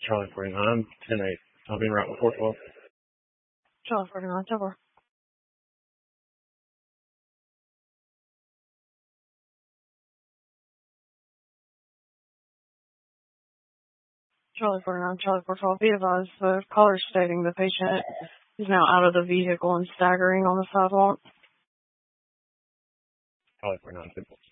Charlie 49, 10-8. I'll be right before 12. Charlie 49, over. Charlie 49, Charlie 412. Be advised, the caller is stating the patient is now out of the vehicle and staggering on the sidewalk. Charlie 49, 10.